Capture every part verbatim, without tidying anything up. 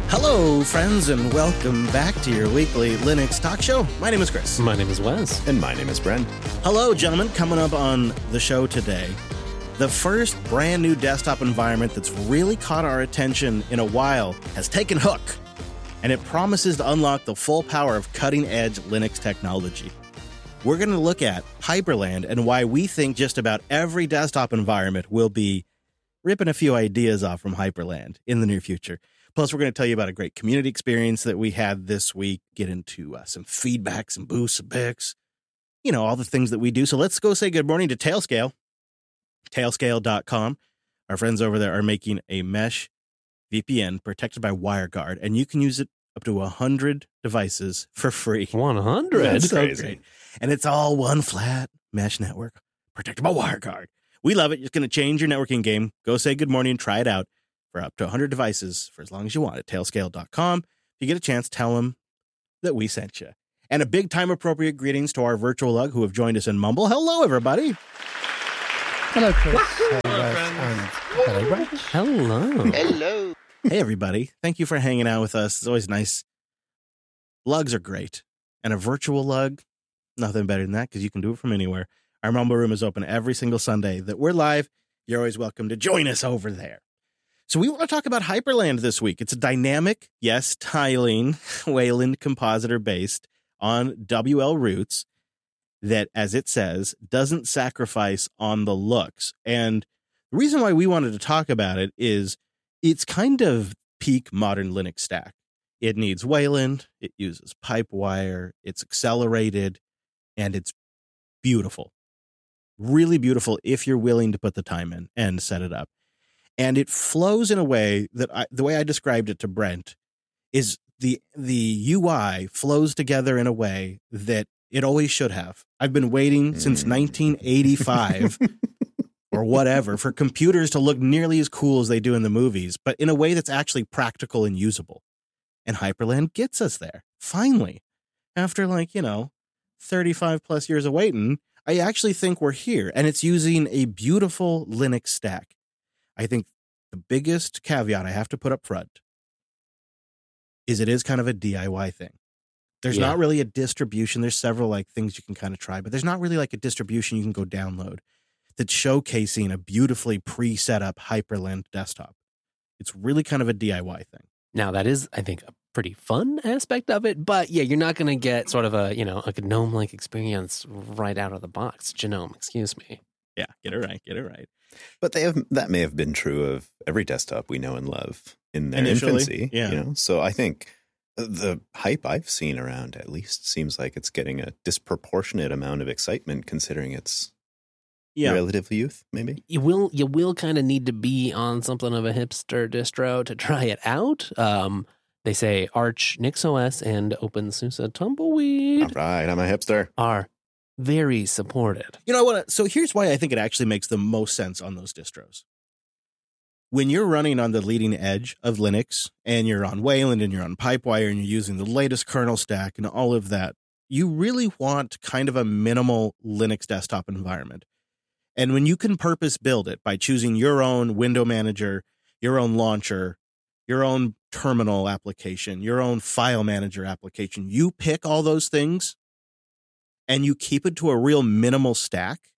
Hello, friends, and welcome back to your weekly Linux talk show. My name is Chris. My name is Wes. And my name is Bren. Hello, gentlemen. Coming up on the show today, the first brand new desktop environment that's really caught our attention in a while has taken hook, and it promises to unlock the full power of cutting-edge Linux technology. We're going to look at Hyprland and why we think just about every desktop environment will be ripping a few ideas off from Hyprland in the near future. Plus, we're going to tell you about a great community experience that we had this week, get into uh, some feedback, some boosts, some picks, you know, all the things that we do. So let's go say good morning to Tailscale, tailscale dot com. Our friends over there are making a mesh V P N protected by WireGuard, and you can use it up to one hundred devices for free. one hundred? That's crazy. so great. And it's all one flat mesh network protected by WireGuard. We love it. It's going to change your networking game. Go say good morning and try it out for up to one hundred devices for as long as you want at tailscale dot com. If you get a chance, tell them that we sent you. And a big time-appropriate greetings to our virtual lug who have joined us in Mumble. Hello, everybody. Hello, Chris. Hello, and hello, Brad. Hello. Hello. Hey, everybody. Thank you for hanging out with us. It's always nice. Lugs are great. And a virtual lug, nothing better than that because you can do it from anywhere. Our Mumble room is open every single Sunday that we're live. You're always welcome to join us over there. So we want to talk about Hyprland this week. It's a dynamic, yes, tiling, Wayland compositor based on W L roots that, as it says, doesn't sacrifice on the looks. And the reason why we wanted to talk about it is it's kind of peak modern Linux stack. It needs Wayland, it uses Pipewire, it's accelerated, and it's beautiful. Really beautiful if you're willing to put the time in and set it up. And it flows in a way that I, the way I described it to Brent is the the U I flows together in a way that it always should have. I've been waiting mm. since nineteen eighty-five or whatever for computers to look nearly as cool as they do in the movies, but in a way that's actually practical and usable. And Hyprland gets us there. Finally, after like, you know, thirty-five plus years of waiting, I actually think we're here, and it's using a beautiful Linux stack. I think the biggest caveat I have to put up front is it is kind of a D I Y thing. There's yeah. not really a distribution. There's several like things you can kind of try, but there's not really like a distribution you can go download that's showcasing a beautifully pre-set up Hyprland desktop. It's really kind of a D I Y thing. Now that is, I think, a pretty fun aspect of it, but yeah, you're not going to get sort of a, you know, like a GNOME-like experience right out of the box. GNOME, excuse me. Yeah, get it right, get it right. But they have that may have been true of every desktop we know and love in their Initially, infancy. yeah. You know? So I think the hype I've seen around at least seems like it's getting a disproportionate amount of excitement considering its yeah. relative youth, maybe. You will you will kind of need to be on something of a hipster distro to try it out. Um, they say Arch, NixOS, and OpenSUSE Tumbleweed. All right, I'm a hipster. Are very supported. You know, I want to. So here's why I think it actually makes the most sense on those distros. When you're running on the leading edge of Linux and you're on Wayland and you're on Pipewire and you're using the latest kernel stack and all of that, you really want kind of a minimal Linux desktop environment. And when you can purpose build it by choosing your own window manager, your own launcher, your own terminal application, your own file manager application, you pick all those things and you keep it to a real minimal stack,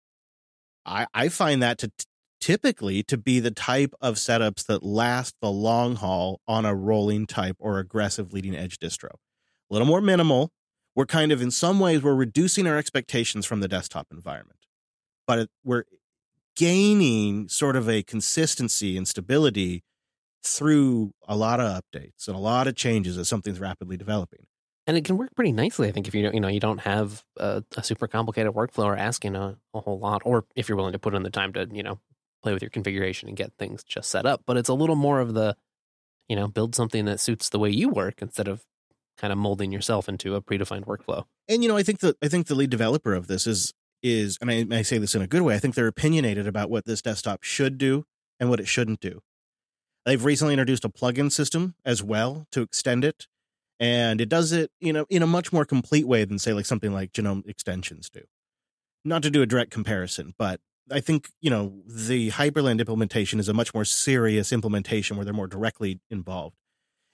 I, I find that to t- typically to be the type of setups that last the long haul on a rolling type or aggressive leading edge distro. A little more minimal. We're kind of, in some ways, we're reducing our expectations from the desktop environment, but it, we're gaining sort of a consistency and stability through a lot of updates and a lot of changes as something's rapidly developing. And it can work pretty nicely, I think, if you don't, you know, you don't have a, a super complicated workflow or asking a, a whole lot, or if you're willing to put in the time to, you know, play with your configuration and get things just set up. But it's a little more of the, you know, build something that suits the way you work instead of kind of molding yourself into a predefined workflow. And, you know, I think that I think the lead developer of this is, is, and I, I say this in a good way, I think they're opinionated about what this desktop should do and what it shouldn't do. They've recently introduced a plugin system as well to extend it. And it does it, you know, in a much more complete way than, say, like something like GNOME extensions do. Not to do a direct comparison, but I think, you know, the Hyprland implementation is a much more serious implementation where they're more directly involved.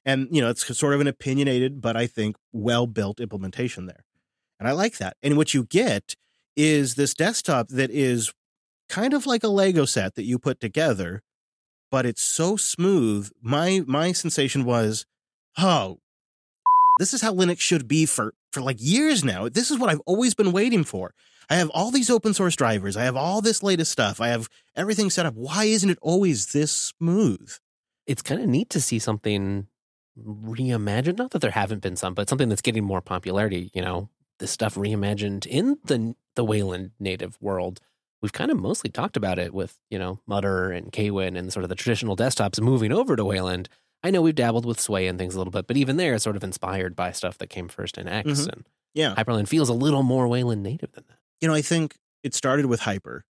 And, you know, it's sort of an opinionated, but I think well-built implementation there. And I like that. And what you get is this desktop that is kind of like a Lego set that you put together, but it's so smooth. My my sensation was, oh, this is how Linux should be for, for like years now. This is what I've always been waiting for. I have all these open source drivers. I have all this latest stuff. I have everything set up. Why isn't it always this smooth? It's kind of neat to see something reimagined. Not that there haven't been some, but something that's getting more popularity. You know, this stuff reimagined in the the Wayland native world. We've kind of mostly talked about it with, you know, Mutter and Kwin and sort of the traditional desktops moving over to Wayland. I know we've dabbled with Sway and things a little bit, but even there, it's sort of inspired by stuff that came first in X. Mm-hmm. And yeah, Hyprland feels a little more Wayland native than that. You know, I think it started with Hyper,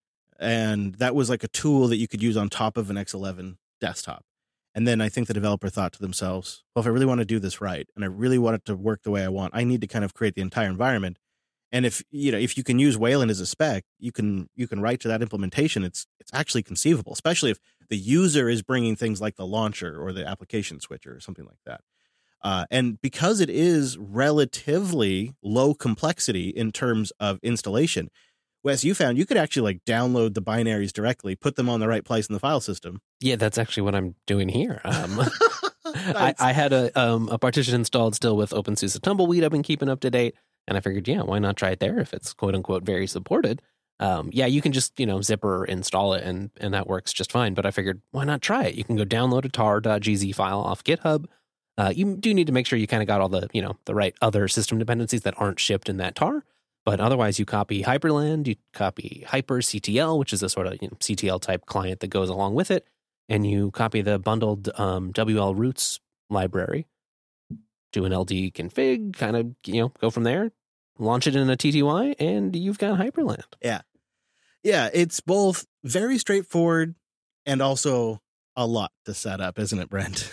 and that was like a tool that you could use on top of an X eleven desktop. And then I think the developer thought to themselves, well, if I really want to do this right, and I really want it to work the way I want, I need to kind of create the entire environment. And if, you know, if you can use Wayland as a spec, you can you can write to that implementation. It's it's actually conceivable, especially if the user is bringing things like the launcher or the application switcher or something like that. Uh, and because it is relatively low complexity in terms of installation, Wes, you found you could actually like download the binaries directly, put them on the right place in the file system. Yeah, that's actually what I'm doing here. Um, I, I had a um, a partition installed still with OpenSUSE Tumbleweed I've been keeping up to date. And I figured, yeah, why not try it there if it's quote unquote very supported? Um, yeah, you can just, you know, zipper install it and and that works just fine. But I figured, why not try it? You can go download a tar.gz file off GitHub. Uh, you do need to make sure you kind of got all the, you know, the right other system dependencies that aren't shipped in that tar. But otherwise, you copy Hyprland, you copy Hyper C T L, which is a sort of, you know, C T L type client that goes along with it, and you copy the bundled um, W L roots library. Do an L D config, kind of, you know, go from there, launch it in a T T Y, and you've got Hyprland. Yeah. Yeah, it's both very straightforward and also a lot to set up, isn't it, Brent?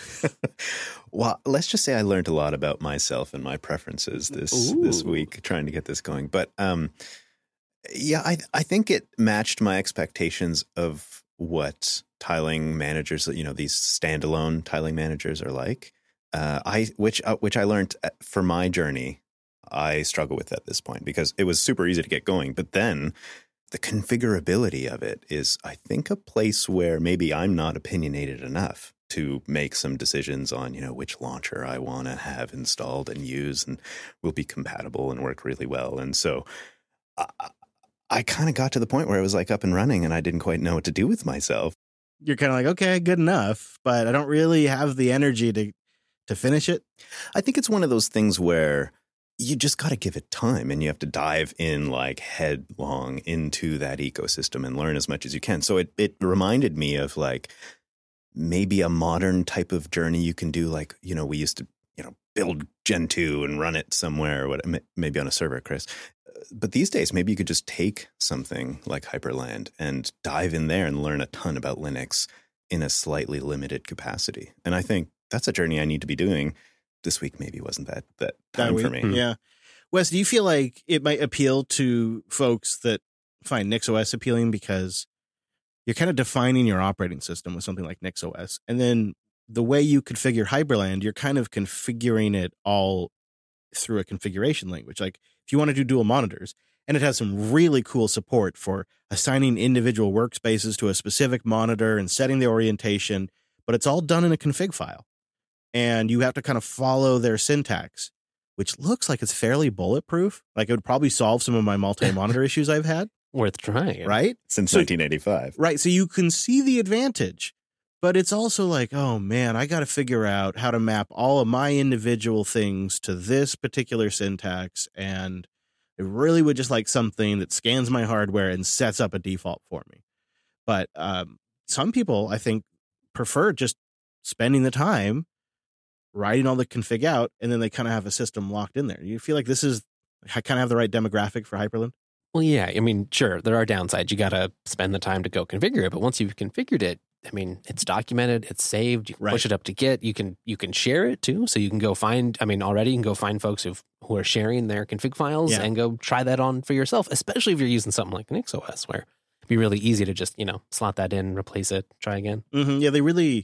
Well, let's just say I learned a lot about myself and my preferences this Ooh. this week trying to get this going. But um, yeah, I I think it matched my expectations of what tiling managers, you know, these standalone tiling managers are like. Uh, I which uh, which I learned for my journey, I struggle with at this point because it was super easy to get going. But then the configurability of it is, I think, a place where maybe I'm not opinionated enough to make some decisions on, you know, which launcher I want to have installed and use and will be compatible and work really well. And so I, I kind of got to the point where I was like up and running and I didn't quite know what to do with myself. You're kind of like, okay, good enough, but I don't really have the energy to to finish it. I think it's one of those things where you just got to give it time and you have to dive in like headlong into that ecosystem and learn as much as you can. So it, it reminded me of like maybe a modern type of journey you can do. Like, you know, we used to, you know, build Gentoo and run it somewhere, what maybe on a server, Chris. But these days, maybe you could just take something like Hyprland and dive in there and learn a ton about Linux in a slightly limited capacity. And I think that's a journey I need to be doing. This week maybe wasn't that that time that for me. Yeah. Wes, do you feel like it might appeal to folks that find NixOS appealing because you're kind of defining your operating system with something like NixOS, and then the way you configure Hyprland, you're kind of configuring it all through a configuration language. Like if you want to do dual monitors, and it has some really cool support for assigning individual workspaces to a specific monitor and setting the orientation, but it's all done in a config file. And you have to kind of follow their syntax, which looks like it's fairly bulletproof. Like it would probably solve some of my multi-monitor issues I've had. Worth trying. Right? Since so, nineteen eighty-five. Right. So you can see the advantage, but it's also like, oh man, I got to figure out how to map all of my individual things to this particular syntax. And it really would just like something that scans my hardware and sets up a default for me. But um, some people, I think, prefer just spending the time writing all the config out, and then they kind of have a system locked in there. You feel like this is, I kind of have the right demographic for Hyprland? Well, yeah. I mean, sure, there are downsides. You got to spend the time to go configure it. But once you've configured it, I mean, it's documented, it's saved, you can right. push it up to Git. You can you can share it too. So you can go find, I mean, already you can go find folks who've, who are sharing their config files yeah. and go try that on for yourself, especially if you're using something like NixOS, where it'd be really easy to just, you know, slot that in, replace it, try again. Mm-hmm. Yeah, they really...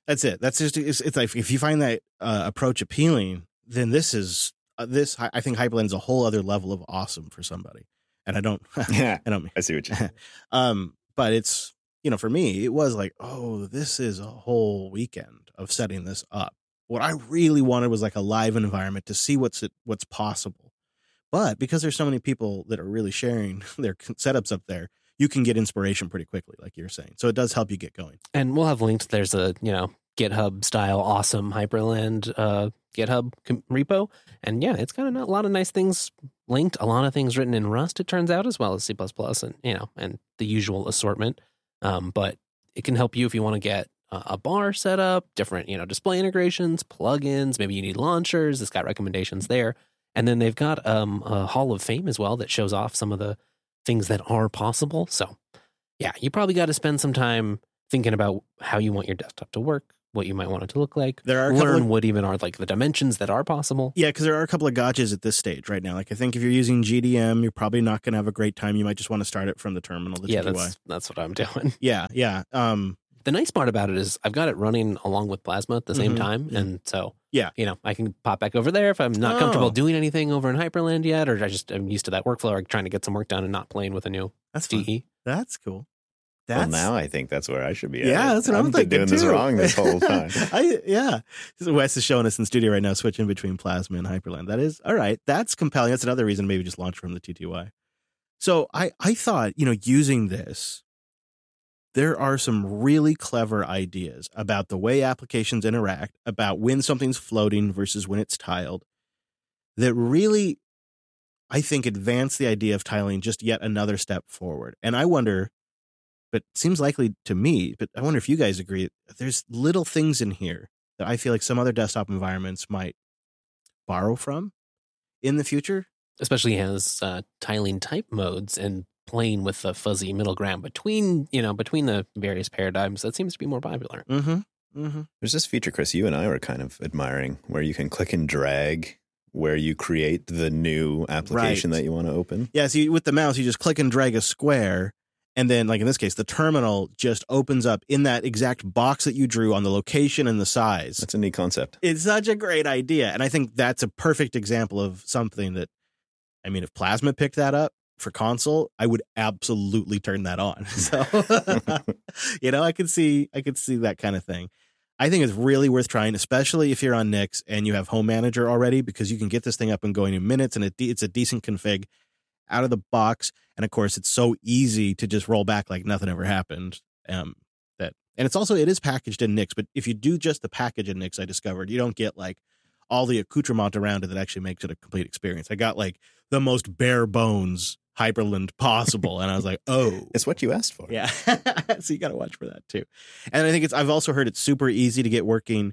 That's it. That's just it's, it's like if you find that uh, approach appealing, then this is uh, this. I think Hyperland is a whole other level of awesome for somebody. And I don't, Yeah, I don't. I see what you're saying. um, but it's you know for me, it was like, oh, this is a whole weekend of setting this up. What I really wanted was like a live environment to see what's it, what's possible. But because there's so many people that are really sharing their setups up there, you can get inspiration pretty quickly, like you're saying. So it does help you get going. And we'll have linked. There's a, you know, GitHub style awesome Hyperland uh, GitHub com- repo. And yeah, it's got a lot of nice things linked, a lot of things written in Rust, it turns out, as well as C plus plus and, you know, and the usual assortment. Um, but it can help you if you want to get uh, a bar set up, different, you know, display integrations, plugins. Maybe you need launchers. It's got recommendations there. And then they've got um, a Hall of Fame as well that shows off some of the things that are possible. So, yeah, you probably got to spend some time thinking about how you want your desktop to work, what you might want it to look like. There are a learn couple of, what even are like the dimensions that are possible. Yeah, because there are a couple of gotchas at this stage right now. Like I think if you're using G D M, you're probably not going to have a great time. You might just want to start it from the terminal. The yeah, T T Y. that's that's what I'm doing. Yeah, yeah. Um, the nice part about it is I've got it running along with Plasma at the same Mhm, time, yeah. and so Yeah. you know, I can pop back over there if I'm not Oh. comfortable doing anything over in Hyperland yet, or I just I'm used to that workflow, or trying to get some work done and not playing with a new that's D fun. E. That's cool. Well, That's now I think that's where I should be at. yeah, that's what I'm, been thinking doing this too. wrong this whole time. I yeah. Wes is showing us in studio right now, switching between Plasma and Hyperland. That is all right. That's compelling. That's another reason maybe just launch from the T T Y. So I I thought you know using this, there are some really clever ideas about the way applications interact, about when something's floating versus when it's tiled, that really, I think, advance the idea of tiling just yet another step forward. And I wonder, but it seems likely to me, but I wonder if you guys agree, there's little things in here that I feel like some other desktop environments might borrow from in the future. Especially as uh, tiling type modes and playing with the fuzzy middle ground between, you know, between the various paradigms. That seems to be more popular. Mm-hmm. Mm-hmm. There's this feature, Chris, you and I were kind of admiring, where you can click and drag where you create the new application Right. that you want to open. Yeah, so you, with the mouse, you just click and drag a square, and then, like in this case, the terminal just opens up in that exact box that you drew on the location and the size. That's a neat concept. It's such a great idea. And I think that's a perfect example of something that, I mean, if Plasma picked that up for console, I would absolutely turn that on. So, you know, I could see, I could see that kind of thing. I think it's really worth trying, especially if you're on Nix and you have Home Manager already, because you can get this thing up and going in minutes, and it, it's a decent config out of the box. And of course, it's so easy to just roll back like nothing ever happened. Um, that, and it's also, it is packaged in Nix, but if you do just the package in Nix, I discovered you don't get like all the accoutrement around it that actually makes it a complete experience. I got like the most bare bones Hyperland possible, and I was like, oh, It's what you asked for. yeah. So you got to watch for that too. And I think it's, I've also heard it's super easy to get working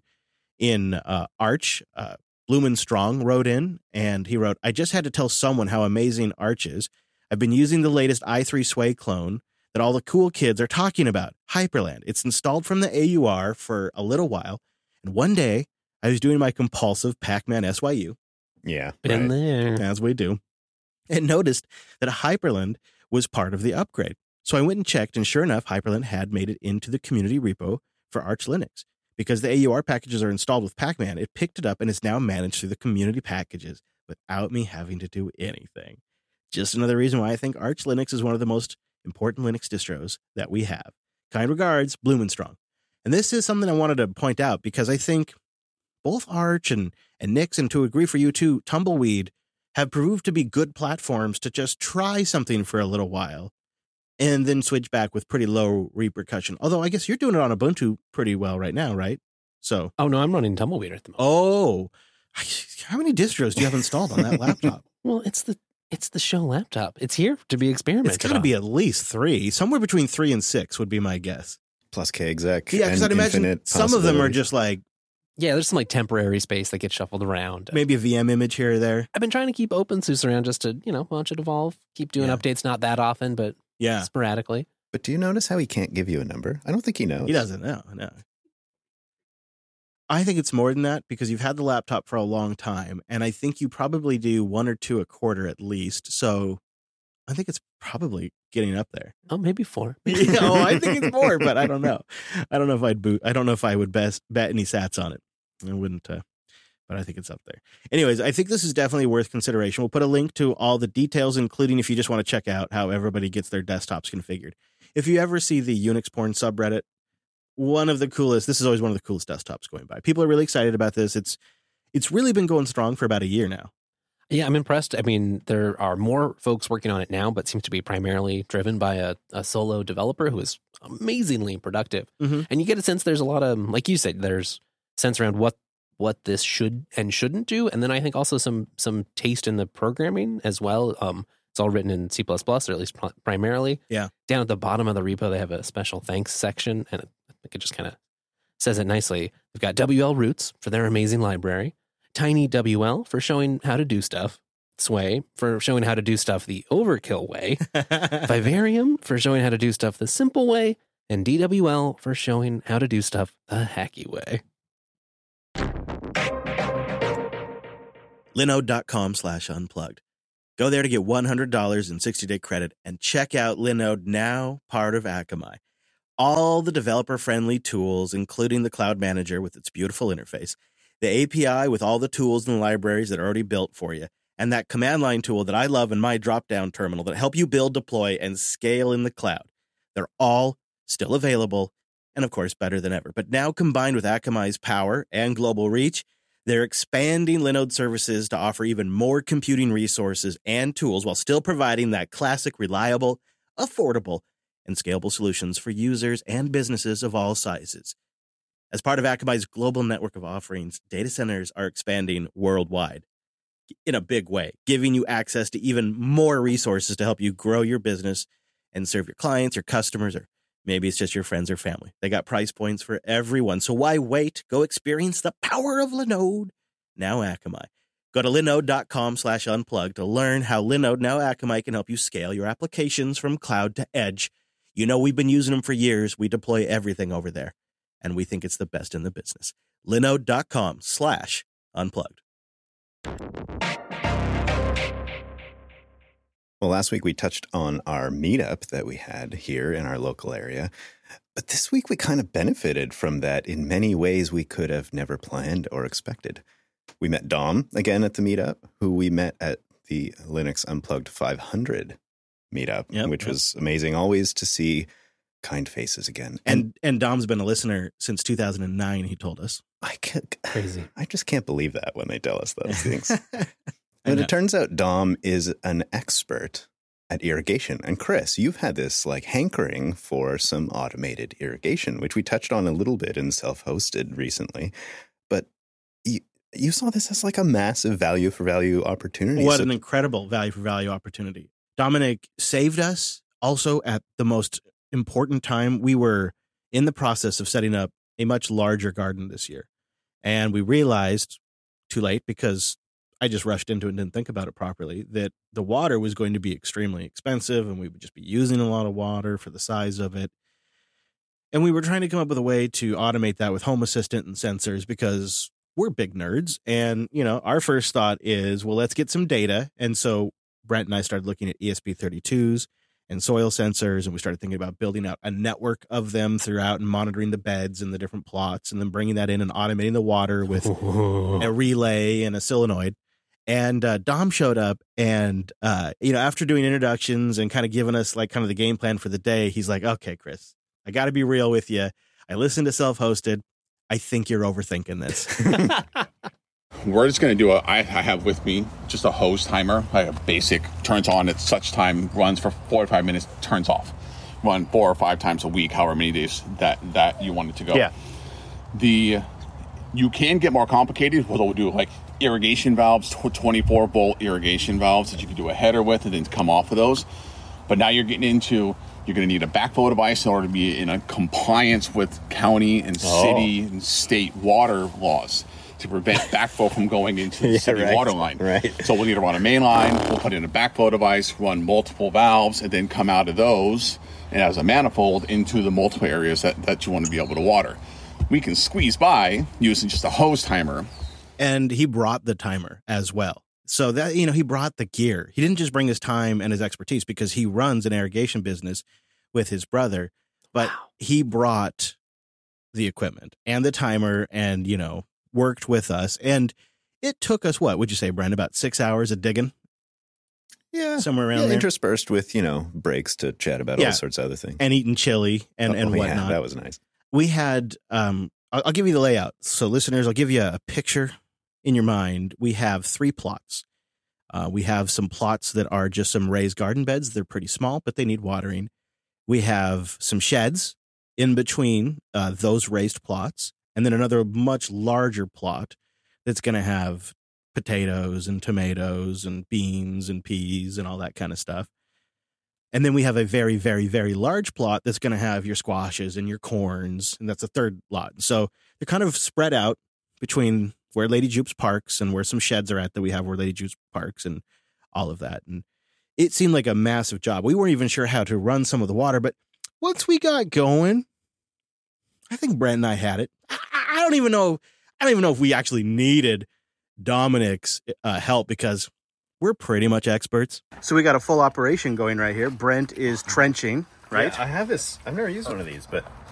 in uh, Arch. Uh, Blumen Strong wrote in, and he wrote, I just had to tell someone how amazing Arch is. I've been using the latest i three Sway clone that all the cool kids are talking about, Hyperland. It's installed from the A U R for a little while, and one day I was doing my compulsive Pac-Man S Y U, Yeah. Been right. there. as we do, and noticed that Hyperland was part of the upgrade. So I went and checked, and sure enough, Hyperland had made it into the community repo for Arch Linux. Because the A U R packages are installed with Pac-Man, it picked it up and is now managed through the community packages without me having to do anything. Just another reason why I think Arch Linux is one of the most important Linux distros that we have. Kind regards, Blumenstrong. And this is something I wanted to point out because I think both Arch and, and Nix, and to agree for you too, Tumbleweed, have proved to be good platforms to just try something for a little while and then switch back with pretty low repercussion. Although I guess you're doing it on Ubuntu pretty well right now, right? So, Oh no, I'm running Tumbleweed at the moment. oh, how many distros do you have installed on that laptop? Well, it's the it's the show laptop. It's here to be experimented. It's got to on. be at least three. Somewhere between three and six would be my guess. Plus K exec. Yeah, because and I'd imagine infinite some of them are possibilities. just like Yeah, there's some like temporary space that gets shuffled around. maybe a V M image here or there. I've been trying to keep OpenSUSE around just to, you know, watch it evolve. Keep doing Yeah. updates, not that often, but Yeah, sporadically. But do you notice how he can't give you a number? I don't think he knows. he doesn't know. No. I think it's more than that because you've had the laptop for a long time, and I think you probably do one or two a quarter at least. So I think it's probably getting up there. Oh, maybe four. Yeah, oh, I think it's more, but I don't know. I don't know if I'd boot. I don't know if I would best bet any sats on it. I wouldn't, uh, but I think it's up there. Anyways, I think this is definitely worth consideration. We'll put a link to all the details, including if you just want to check out how everybody gets their desktops configured. If you ever see the Unix porn subreddit, one of the coolest, this is always one of the coolest desktops going by. People are really excited about this. It's it's really been going strong for about a year now. Yeah, I'm impressed. I mean, there are more folks working on it now, but seems to be primarily driven by a, a solo developer who is amazingly productive. Mm-hmm. And you get a sense there's a lot of, like you said, there's sense around what what this should and shouldn't do. And then I think also some some taste in the programming as well. Um, it's all written in C plus plus, or at least pr- primarily. Yeah. Down at the bottom of the repo, they have a special thanks section, and I think it just kind of says it nicely. They've got W L Roots for their amazing library. Tiny W L for showing how to do stuff. Sway for showing how to do stuff the overkill way. Vivarium for showing how to do stuff the simple way. And D W L for showing how to do stuff the hacky way. Linode.com slash unplugged. Go there to get one hundred dollars in sixty-day credit and check out Linode, now part of Akamai. All the developer-friendly tools, including the Cloud Manager with its beautiful interface, the A P I with all the tools and libraries that are already built for you, and that command line tool that I love in my drop-down terminal that help you build, deploy, and scale in the cloud. They're all still available, and of course, better than ever. But now combined with Akamai's power and global reach, they're expanding Linode services to offer even more computing resources and tools while still providing that classic, reliable, affordable, and scalable solutions for users and businesses of all sizes. As part of Akamai's global network of offerings, data centers are expanding worldwide in a big way, giving you access to even more resources to help you grow your business and serve your clients, your customers, or maybe it's just your friends or family. They got price points for everyone. So why wait? Go experience the power of Linode, now Akamai. Go to linode.com slash unplugged to learn how Linode, now Akamai, can help you scale your applications from cloud to edge. You know, we've been using them for years. We deploy everything over there, and we think it's the best in the business. Linode.com slash unplugged. Well, last week we touched on our meetup that we had here in our local area. But this week we kind of benefited from that in many ways we could have never planned or expected. We met Dom again at the meetup, who we met at the Linux Unplugged five hundred meetup, Yep, which yep. was amazing always to see kind faces again. And and Dom's been a listener since two thousand nine, he told us. I can't, Crazy. I just can't believe that when they tell us those things. I But know. it turns out Dom is an expert at irrigation. And Chris, you've had this like hankering for some automated irrigation, which we touched on a little bit in self-hosted recently. But you, you saw this as like a massive value for value opportunity. What So- an incredible value for value opportunity. Dominic saved us also at the most important time. We were in the process of setting up a much larger garden this year. And we realized too late, because I just rushed into it and didn't think about it properly, that the water was going to be extremely expensive and we would just be using a lot of water for the size of it. And we were trying to come up with a way to automate that with Home Assistant and sensors, because we're big nerds. And, you know, our first thought is, well, let's get some data. And so Brent and I started looking at E S P thirty-twos and soil sensors, and we started thinking about building out a network of them throughout and monitoring the beds and the different plots, and then bringing that in and automating the water with a relay and a solenoid. And uh, Dom showed up, and uh, you know, after doing introductions and kind of giving us like kind of the game plan for the day, he's like, "Okay, Chris, I got to be real with you. I listened to self-hosted. I think you're overthinking this." We're just going to do a, I, I have with me just a hose timer, like a basic, turns on at such time, runs for four or five minutes, turns off. Run four or five times a week, however many days that, that you want it to go. Yeah. The, you can get more complicated. We'll do like irrigation valves, twenty-four volt irrigation valves that you can do a header with and then come off of those. But now you're getting into, you're going to need a backflow device in order to be in a compliance with county and city and state water laws to prevent backflow from going into the Yeah, city right, water line. right. So we'll need to run a main line, we'll put in a backflow device, run multiple valves, and then come out of those and as a manifold into the multiple areas that, that you want to be able to water. We can squeeze by using just a hose timer. And he brought the timer as well. So that, you know, he brought the gear. He didn't just bring his time and his expertise because he runs an irrigation business with his brother, but Wow. he brought the equipment and the timer and, you know, worked with us. And it took us, what would you say, Brent, about six hours of digging? Yeah. Somewhere around yeah, there. interspersed with, you know, breaks to chat about Yeah. all sorts of other things. And eating chili and, Oh, and yeah, whatnot. that was nice. We had, um, I'll, I'll give you the layout. So listeners, I'll give you a picture in your mind. We have three plots. Uh, we have some plots that are just some raised garden beds. They're pretty small, but they need watering. We have some sheds in between uh, those raised plots, and then another much larger plot that's going to have potatoes and tomatoes and beans and peas and all that kind of stuff. And then we have a very, very, very large plot that's going to have your squashes and your corns, and that's a third lot. So they're kind of spread out between where Lady Jupes parks and where some sheds are at that we have where Lady Jupes parks and all of that. And it seemed like a massive job. We weren't even sure how to run some of the water, but once we got going, I think Brent and I had it. I, I don't even know. I don't even know if we actually needed Dominic's uh, help because we're pretty much experts. So we got a full operation going right here. Brent is trenching, right? Yeah, I have this. I've never used one of these, but